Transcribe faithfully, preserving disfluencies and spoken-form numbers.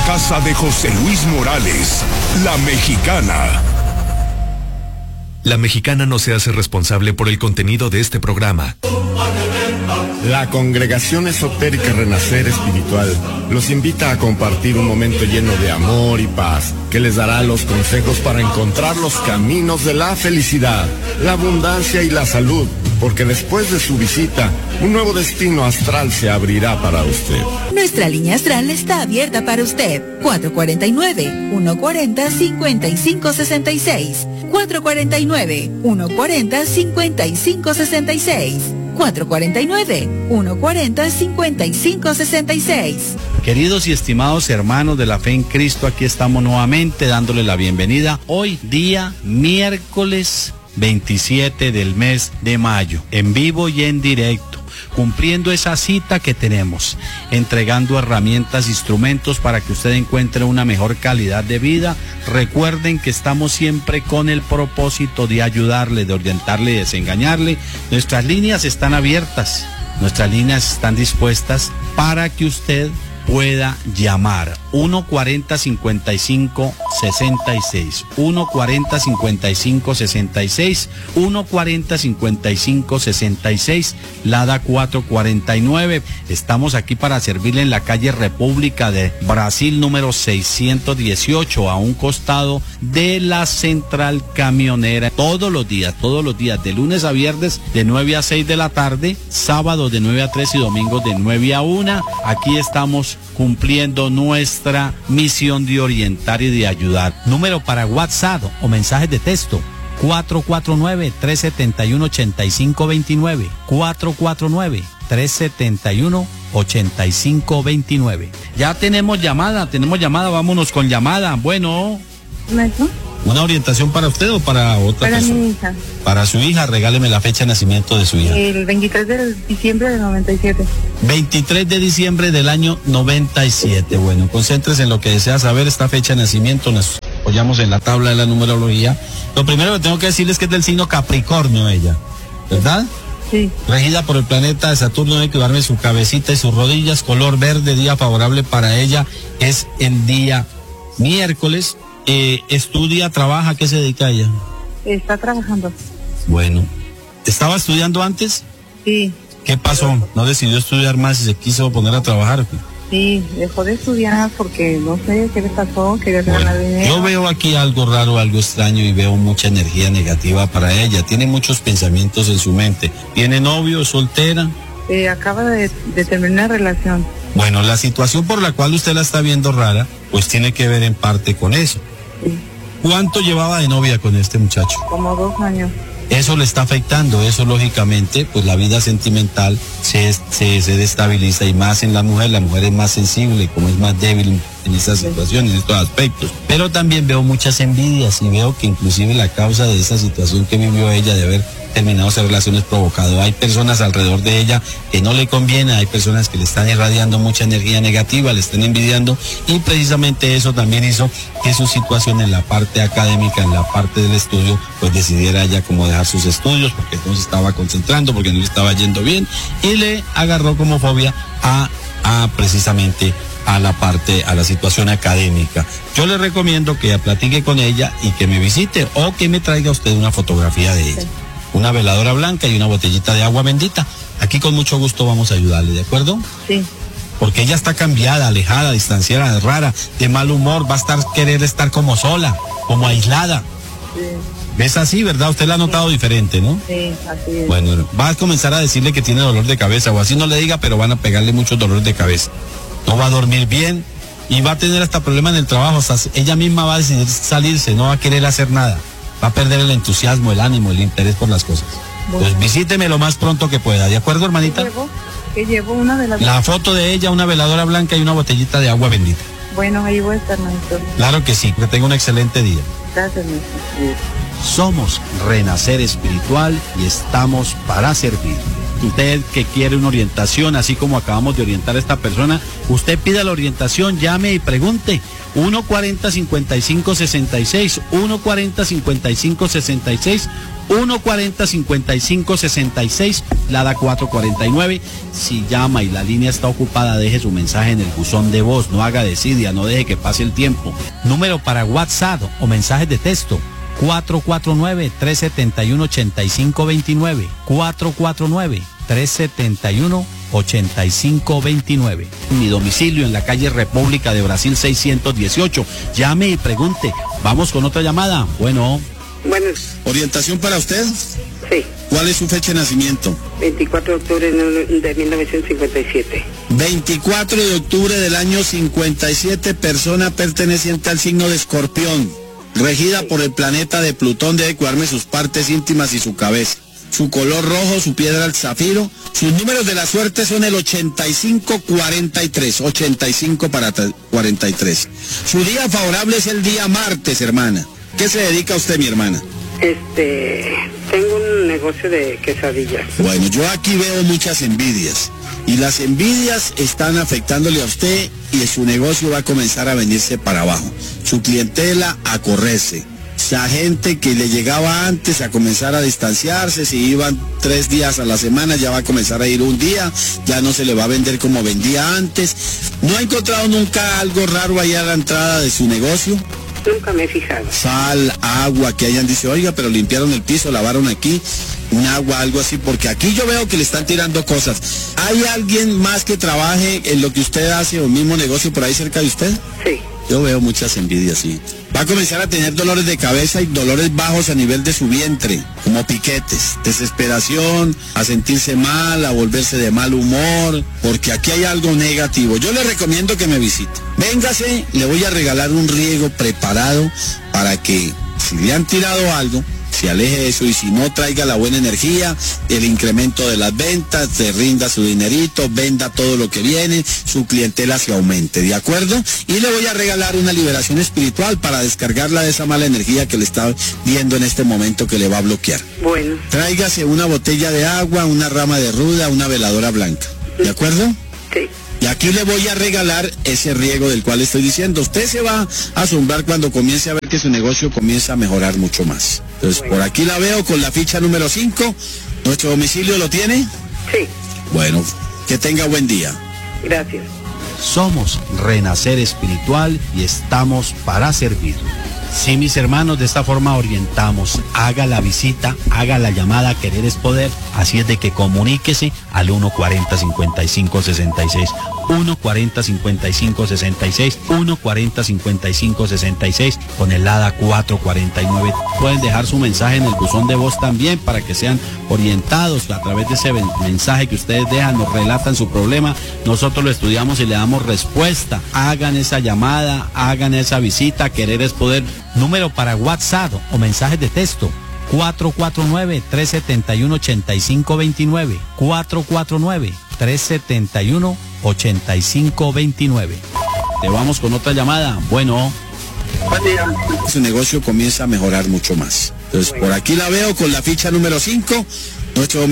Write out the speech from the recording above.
casa de José Luis Morales, La Mexicana. La Mexicana no se hace responsable por el contenido de este programa. La Congregación Esotérica Renacer Espiritual los invita a compartir un momento lleno de amor y paz, que les dará los consejos para encontrar los caminos de la felicidad, la abundancia y la salud, porque después de su visita, un nuevo destino astral se abrirá para usted. Nuestra línea astral está abierta para usted. cuatro cuatro nueve, uno cuatro cero, cinco cinco seis seis. cuatro cuatro nueve, uno cuatro cero, cinco cinco seis seis. cuatro cuatro nueve, uno cuatro cero, cinco cinco seis seis. Queridos y estimados hermanos de la fe en Cristo, aquí estamos nuevamente dándole la bienvenida. Hoy día miércoles veintisiete del mes de mayo, en vivo y en directo, cumpliendo esa cita que tenemos, entregando herramientas, instrumentos para que usted encuentre una mejor calidad de vida. Recuerden que estamos siempre con el propósito de ayudarle, de orientarle y desengañarle. Nuestras líneas están abiertas, nuestras líneas están dispuestas para que usted pueda llamar. uno cuarenta, cincuenta y cinco, sesenta y seis, uno cuarenta, cincuenta y cinco, sesenta y seis, uno cuarenta, cincuenta y cinco, sesenta y seis, Lada cuatro cuarenta y nueve. Estamos aquí para servirle en la calle República de Brasil número seiscientos dieciocho, a un costado de la central camionera. Todos los días, todos los días, de lunes a viernes, de nueve a seis de la tarde, sábados de nueve a tres y domingos de nueve a una. Aquí estamos cumpliendo nuestra misión de orientar y de ayudar. Número para WhatsApp o mensajes de texto: cuatro cuatro nueve, tres siete uno, ocho cinco dos nueve, cuatro cuatro nueve, tres siete uno, ocho cinco dos nueve. Ya tenemos llamada, tenemos llamada, vámonos con llamada. Bueno, ¿Maestro? ¿Una orientación para usted o para otra Para persona? mi hija. Para su hija, regáleme la fecha de nacimiento de su hija. El veintitrés de diciembre del noventa y siete. veintitrés de diciembre del año noventa y siete. Bueno, concéntrese en lo que desea saber. Esta fecha de nacimiento nos apoyamos en la tabla de la numerología. Lo primero que tengo que decirles es que es del signo Capricornio ella, ¿verdad? Sí. Regida por el planeta de Saturno, debe cuidarme su cabecita y sus rodillas. Color verde, día favorable para ella es el día miércoles. Eh, estudia, trabaja, ¿qué se dedica a ella? Está trabajando. Bueno, ¿estaba estudiando antes? Sí. ¿Qué pasó? ¿No decidió estudiar más y se quiso poner a trabajar? Sí, dejó de estudiar porque no sé qué le pasó, quería Bueno, ganar dinero. yo veo aquí algo raro, algo extraño y veo mucha energía negativa para ella. Tiene muchos pensamientos en su mente. ¿Tiene novio, soltera? Eh, acaba de, de terminar una relación. Bueno, la situación por la cual usted la está viendo rara, pues tiene que ver en parte con eso. Sí. ¿Cuánto llevaba de novia con este muchacho? Como dos años. Eso le está afectando, eso lógicamente, pues la vida sentimental se, se, se destabiliza, y más en la mujer. La mujer es más sensible, como es más débil en estas situaciones, en estos aspectos. Pero también veo muchas envidias y veo que inclusive la causa de esa situación que vivió ella de haber terminado esas relaciones provocado. Hay personas alrededor de ella que no le conviene, hay personas que le están irradiando mucha energía negativa, le están envidiando, y precisamente eso también hizo que su situación en la parte académica, en la parte del estudio, pues decidiera ella como dejar sus estudios porque no se estaba concentrando, porque no le estaba yendo bien, y le agarró como fobia a, a precisamente a la parte, a la situación académica. Yo le recomiendo que platique con ella y que me visite, o que me traiga usted una fotografía de ella. Sí. Una veladora blanca y una botellita de agua bendita. Aquí con mucho gusto vamos a ayudarle, ¿de acuerdo? Sí. Porque ella está cambiada, alejada, distanciada, rara, de mal humor, va a estar querer estar como sola, como aislada. Sí. ¿Ves así, verdad? Usted la ha notado diferente, ¿no? Sí, así es. Bueno, va a comenzar a decirle que tiene dolor de cabeza, o así no le diga, pero van a pegarle muchos dolores de cabeza. No va a dormir bien y va a tener hasta problemas en el trabajo. Hasta ella misma va a decidir salirse, no va a querer hacer nada. Va a perder el entusiasmo, el ánimo, el interés por las cosas. Bueno. Pues visíteme lo más pronto que pueda, ¿de acuerdo, hermanita? ¿Qué llevo? ¿Qué llevo? Una de las... La foto de ella, una veladora blanca y una botellita de agua bendita. Bueno, ahí voy a estar, maestro. Claro que sí, que tenga un excelente día. Gracias, maestro. Somos Renacer Espiritual y estamos para servir. Usted que quiere una orientación, así como acabamos de orientar a esta persona, usted pida la orientación, llame y pregunte. uno cuarenta, cincuenta y cinco, sesenta y seis, uno cuarenta, cincuenta y cinco, sesenta y seis, uno cuarenta, cincuenta y cinco, sesenta y seis, Lada cuatro cuarenta y nueve. Si llama y la línea está ocupada, deje su mensaje en el buzón de voz, no haga desidia, no deje que pase el tiempo. Número para WhatsApp o mensajes de texto, cuatro cuatro nueve, tres siete uno, ocho cinco dos nueve, cuatro cuatro nueve, tres siete uno, ocho cinco dos nueve. Mi domicilio en la calle República de Brasil seiscientos dieciocho. Llame y pregunte. Vamos con otra llamada. Bueno. Bueno. ¿Orientación para usted? Sí. ¿Cuál es su fecha de nacimiento? veinticuatro de octubre de mil novecientos cincuenta y siete. veinticuatro de octubre del año cincuenta y siete, persona perteneciente al signo de Escorpión, regida por el planeta de Plutón, debe cuidarme sus partes íntimas y su cabeza. Su color rojo, su piedra el zafiro. Sus números de la suerte son el ochenta y cinco cuarenta y tres, ochenta y cinco para cuarenta y tres. Su día favorable es el día martes, hermana. ¿Qué se dedica a usted, mi hermana? Este, tengo un negocio de quesadillas. Bueno, yo aquí veo muchas envidias. Y las envidias están afectándole a usted y su negocio va a comenzar a venirse para abajo. Su clientela a correrse. Esa gente que le llegaba antes a comenzar a distanciarse, si iban tres días a la semana ya va a comenzar a ir un día, ya no se le va a vender como vendía antes. ¿No ha encontrado nunca algo raro ahí a la entrada de su negocio? Nunca me he fijado. Sal, agua, que hayan dicho, oiga, pero limpiaron el piso, lavaron aquí, un agua, algo así, porque aquí yo veo que le están tirando cosas. ¿Hay alguien más que trabaje en lo que usted hace o mismo negocio por ahí cerca de usted? Sí. Yo veo muchas envidias, sí. Va a comenzar a tener dolores de cabeza y dolores bajos a nivel de su vientre, como piquetes, desesperación, a sentirse mal, a volverse de mal humor, porque aquí hay algo negativo. Yo le recomiendo que me visite. Véngase, le voy a regalar un riego preparado para que, si le han tirado algo, se aleje de eso, y si no, traiga la buena energía, el incremento de las ventas, se rinda su dinerito, venda todo lo que viene, su clientela se aumente, ¿de acuerdo? Y le voy a regalar una liberación espiritual para descargarla de esa mala energía que le está viendo en este momento que le va a bloquear. Bueno. Tráigase una botella de agua, una rama de ruda, una veladora blanca, ¿de acuerdo? Sí. Y aquí le voy a regalar ese riego del cual estoy diciendo. Usted se va a asombrar cuando comience a ver que su negocio comienza a mejorar mucho más. Entonces, bueno, por aquí la veo con la ficha número cinco. ¿Nuestro domicilio lo tiene? Sí. Bueno, que tenga buen día. Gracias. Somos Renacer Espiritual y estamos para servir. Sí, mis hermanos, de esta forma orientamos. Haga la visita, haga la llamada, querer es poder. Así es de que comuníquese al uno cuarenta, cincuenta y cinco, sesenta y seis, uno cuarenta, cincuenta y cinco, sesenta y seis, uno cuarenta, cincuenta y cinco, sesenta y seis, con el Lada cuatro cuarenta y nueve. Pueden dejar su mensaje en el buzón de voz también para que sean orientados a través de ese mensaje que ustedes dejan, nos relatan su problema, nosotros lo estudiamos y le damos respuesta. Hagan esa llamada, hagan esa visita, querer es poder. Número para WhatsApp o mensajes de texto, cuatro cuatro nueve, tres siete uno, ocho cinco dos nueve, cuatro cuatro nueve, tres siete uno, ocho cinco dos nueve. Te vamos con otra llamada. Bueno. Buen día. Su negocio comienza a mejorar mucho más. Entonces, bueno, por aquí la veo con la ficha número cinco. Nuestro